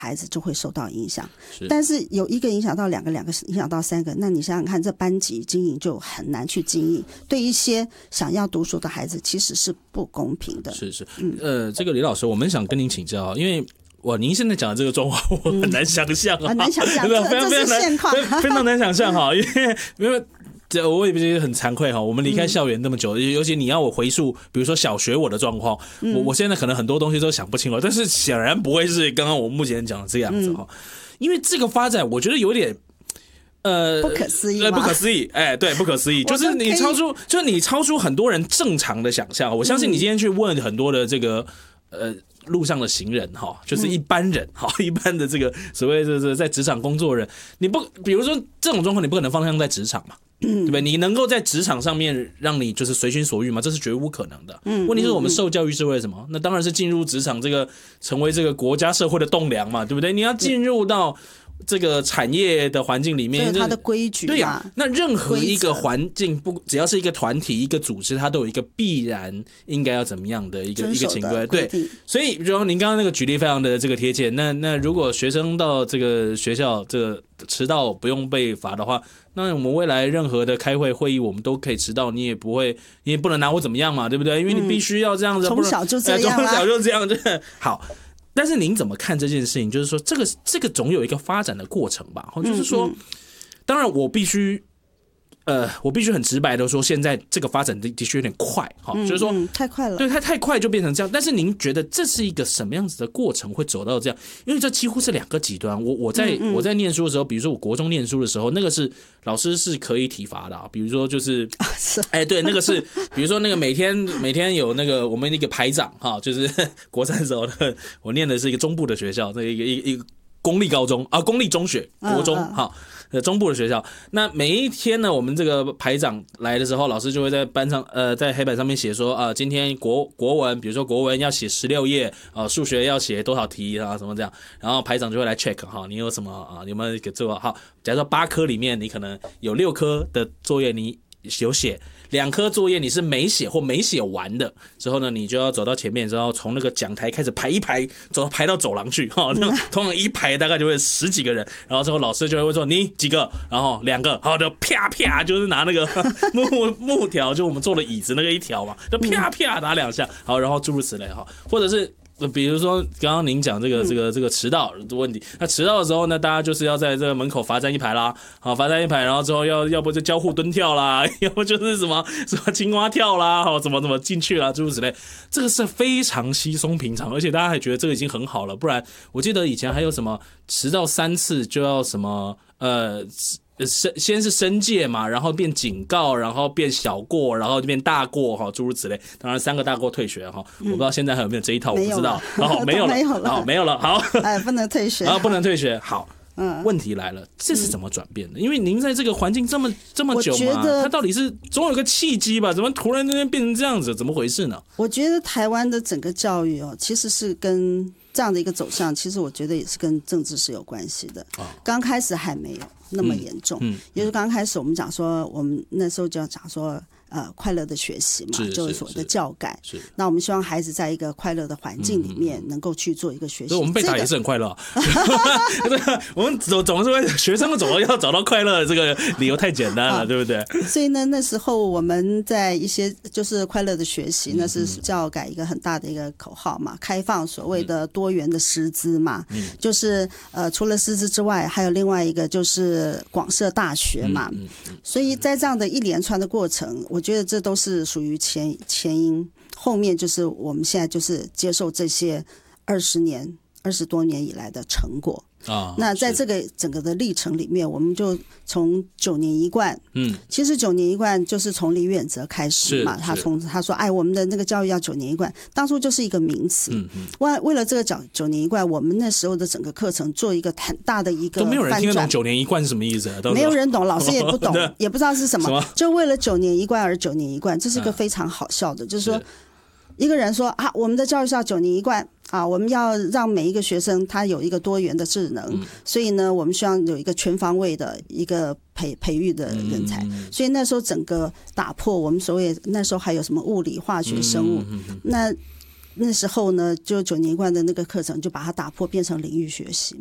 孩子就会受到影响。但是有一个影响到两个影响到三个，那你想想看，这班级经营就很难去经营，对一些想要读书的孩子其实是不公平的。 是，这个李老师，我们想跟您请教，因为您现在讲的这个状况，我很难想象很难想象，这是现况， 非常难想象哈，因为我也不觉得很惭愧哈。我们离开校园那么久，尤其你要我回溯，比如说小学我的状况，我现在可能很多东西都想不清了，但是显然不会是刚刚我目前讲的这样子哈。因为这个发展，我觉得有点不可思议， 不可思议，对，不可思议，就是你超出很多人正常的想象。我相信你今天去问很多的这个路上的行人哈，就是一般人哈，一般的这个所谓的在职场工作人，你不比如说这种状况，你不可能方向在职场嘛。对不对？你能够在职场上面让你就是随心所欲吗？这是绝无可能的。问题是我们受教育是为了什么？那当然是进入职场这个成为这个国家社会的栋梁嘛，对不对？你要进入到这个产业的环境里面， 这是它的规矩。 对呀，那任何一个环境只要是一个团体、一个组织，它都有一个必然应该要怎么样的一个情规。对，所以比如说您刚刚那个举例非常的这个贴切。那如果学生到这个学校这个迟到不用被罚的话，那我们未来任何的开会议我们都可以迟到，你也不能拿我怎么样嘛，对不对？因为你必须要这样子， 从小就这样， 从小就这样，好。但是您怎么看这件事情？就是说，这个总有一个发展的过程吧。就是说，当然我必须很直白的说，现在这个发展的确有点快，就是说太快了， 对，它太快就变成这样。但是您觉得这是一个什么样子的过程会走到这样？因为这几乎是两个极端。我在念书的时候，比如说我国中念书的时候，那个是老师是可以体罚的，比如说就是对，那个是比如说那个每天有那个我们一个排长就是国三的时候的，我念的是一个中部的学校，这一个公立高中公立中学国中中部的学校。那每一天呢，我们这个排长来的时候，老师就会在班上在黑板上面写说今天国文，比如说国文要写16页数学要写多少题什么这样，然后排长就会来 check 你有什么有没有给做好。假如说8科里面你可能有6科的作业你有写，2科作业你是没写或没写完的，之后呢，你就要走到前面，之后从那个讲台开始排一排，排到走廊去，通常一排大概就会10几个人，然后之后老师就会说你几个，然后2个，好就啪啪，就是拿那个木条，就我们坐的椅子那个一条嘛，就啪啪打2下，好，然后诸如此类或者是。比如说刚刚您讲这个迟到的问题，那迟到的时候呢，大家就是要在这个门口罚站一排啦，罚站一排，然后之后要不就交互蹲跳啦，要不就是什么青蛙跳啦，怎么进去啦，诸如此类，这个是非常稀松平常，而且大家还觉得这个已经很好了，不然我记得以前还有什么迟到3次就要什么先是申诫嘛，然后变警告，然后变小过，然后就变大过诸如此类。当然3个大过退学我不知道现在还有没有这一套，我不知道。没有了，没有了。好， 不能退学。 不能退学。好，问题来了，这是怎么转变的？因为您在这个环境这么久嘛，它到底是总有个契机吧？怎么突然间变成这样子？怎么回事呢？ 我觉得台湾的整个教育其实是跟这样的一个走向，其实我觉得也是跟政治是有关系的。刚开始还没有那么严重，也就是刚开始我们讲说，我们那时候就要讲说快乐的学习嘛，就是所谓的教改。那我们希望孩子在一个快乐的环境里面能够去做一个学习。 所以我们被打也是很快乐我们总是会学生要找到快乐的这个理由太简单了，对不对？ 所以呢，那时候我们在一些就是快乐的学习，那是教改一个很大的一个口号嘛，开放所谓的多元的师资嘛，就是除了师资之外，还有另外一个就是广设大学嘛。所以在这样的一连串的过程，我觉得这都是属于前因，后面就是我们现在就是接受这些20多年以来的成果。那在这个整个的历程里面，我们就从9年一贯，其实9年一贯就是从李远哲开始嘛，他说我们的那个教育要9年一贯，当初就是一个名词。为了这个9年一贯，我们那时候的整个课程做一个很大的一个翻转， 都没有人听得懂9年一贯是什么意思， 没有人懂，老师也不懂也不知道是什么，就为了9年一贯而9年一贯，这是一个非常好笑的，就是说一个人说我们的教育是要9年一贯我们要让每一个学生他有一个多元的智能，所以呢，我们希望有一个全方位的一个培育的人才，所以那时候整个打破我们所谓那时候还有什么物理、化学、生物，那那时候呢，就9年贯的那个课程就把它打破，变成领域学习。